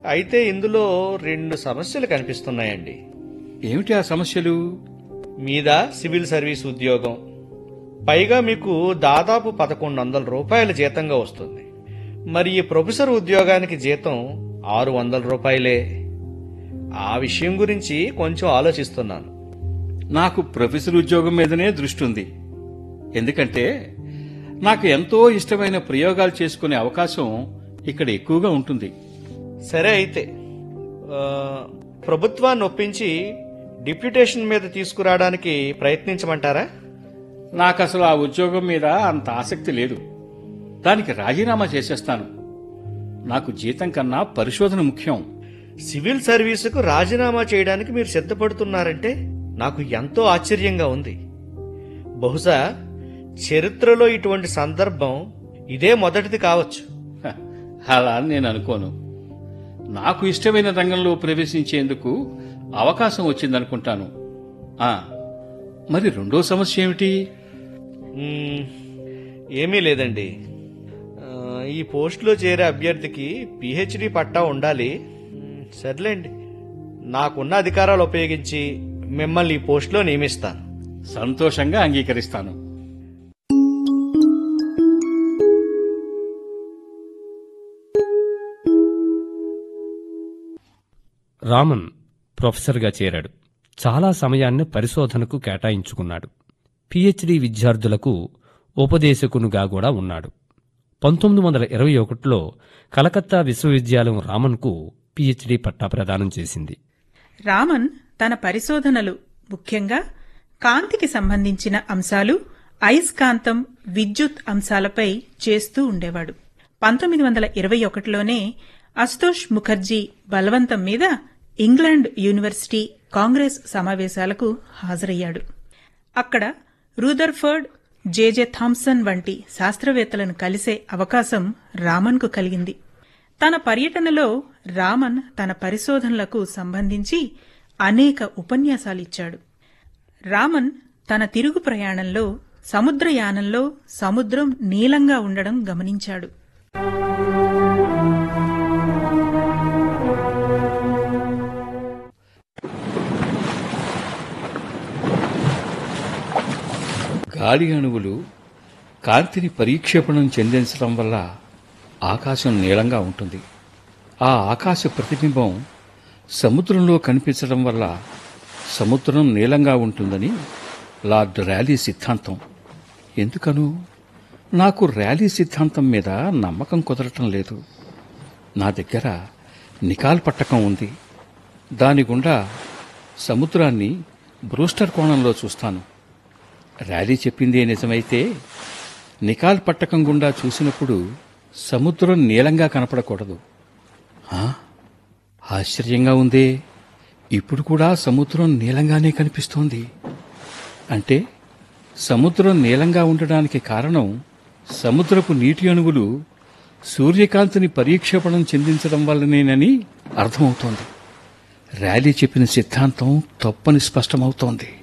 అయితే ఇందులో రెండు సమస్యలు కనిపిస్తున్నాయండి. ఏమిటి ఆ సమస్యలు? మీద సివిల్ సర్వీస్ ఉద్యోగం, పైగా మీకు దాదాపు 1100 రూపాయల జీతంగా వస్తుంది. మరి ఈ ప్రొఫెసర్ ఉద్యోగానికి జీతం 600 రూపాయలే. ఆ విషయం గురించి కొంచెం ఆలోచిస్తున్నాను. నాకు ప్రొఫెసర్ ఉద్యోగం మీదనే దృష్టి ఉంది. ఎందుకంటే నాకు ఎంతో ఇష్టమైన ప్రయోగాలు చేసుకునే అవకాశం ఇక్కడ ఎక్కువగా ఉంటుంది. సరే అయితే ప్రభుత్వాన్ని ఒప్పించి డిప్యూటేషన్ మీద తీసుకురావడానికి ప్రయత్నించమంటారా? నాకు అసలు ఆ ఉద్యోగం మీద అంత ఆసక్తి లేదు. దానికి రాజీనామా చేసేస్తాను. నాకు జీతం కన్నా పరిశోధన ముఖ్యం. సివిల్ సర్వీసుకు రాజీనామా చేయడానికి మీరు సిద్ధపడుతున్నారంటే నాకు ఎంతో ఆశ్చర్యంగా ఉంది. బహుశా చరిత్రలో ఇటువంటి సందర్భం ఇదే మొదటిది కావచ్చు. అలా నేను అనుకోను. నాకు ఇష్టమైన రంగంలో ప్రవేశించేందుకు అవకాశం వచ్చిందనుకుంటాను. మరి రెండో సమస్య ఏమిటి? ఏమీ లేదండి. ఈ పోస్టులో చేరే అభ్యర్థికి పిహెచ్డి పట్టా ఉండాలి. సర్లేండి, నాకున్న అధికారాలు ఉపయోగించి మిమ్మల్ని ఈ పోస్టులో నియమిస్తాను. సంతోషంగా అంగీకరిస్తాను. రామన్ ప్రొఫెసర్గా చేరాడు. చాలా సమయాన్ని పరిశోధనకు కేటాయించుకున్నాడు. పిహెచ్డి విద్యార్థులకు ఉపదేశకునిగా కూడా ఉన్నాడు. 1921లో కలకత్తా విశ్వవిద్యాలయం రామన్కు పిహెచ్డి పట్టా ప్రదానం చేసింది. రామన్ తన పరిశోధనలు ముఖ్యంగా కాంతికి సంబంధించిన అంశాలు, అయస్కాంతం, విద్యుత్ అంశాలపై చేస్తూ ఉండేవాడు. 1921లోనే అశుతోష్ ముఖర్జీ బలవంతం మీద ఇంగ్లాండ్ యూనివర్సిటీ కాంగ్రెస్ సమావేశాలకు హాజరయ్యాడు. అక్కడ రూదర్ఫర్డ్, జెజె థామ్సన్ వంటి శాస్త్రవేత్తలను కలిసే అవకాశం రామన్కు కలిగింది. తన పర్యటనలో రామన్ తన పరిశోధనలకు సంబంధించి అనేక ఉపన్యాసాలిచ్చాడు. రామన్ తన తిరుగు ప్రయాణంలో సముద్రయానంలో సముద్రం నీలంగా ఉండడం గమనించాడు. గాలి అణువులు కాంతిని పరీక్షేపణం చెందించడం వల్ల ఆకాశం నీలంగా ఉంటుంది. ఆ ఆకాశ ప్రతిబింబం సముద్రంలో కనిపించడం వల్ల సముద్రం నీలంగా ఉంటుందని లార్డ్ ర్యాలీ సిద్ధాంతం. ఎందుకను? నాకు ర్యాలీ సిద్ధాంతం మీద నమ్మకం కుదరటం లేదు. నా దగ్గర నికాల్ పట్టకం ఉంది. దాని గుండా సముద్రాన్ని బ్రూస్టర్ కోణంలో చూస్తాను. ర్యాలీ చెప్పిందే నిజమైతే నికాల్ పట్టకం గుండా చూసినప్పుడు సముద్రం నీలంగా కనపడకూడదు. ఆశ్చర్యంగా ఉందే, ఇప్పుడు కూడా సముద్రం నీలంగానే కనిపిస్తోంది. అంటే సముద్రం నీలంగా ఉండడానికి కారణం సముద్రపు నీటి అణువులు సూర్యకాంతిని పరీక్షేపణం చెందించడం వల్లనేనని అర్థమవుతోంది. ర్యాలీ చెప్పిన సిద్ధాంతం తప్పని స్పష్టమవుతోంది.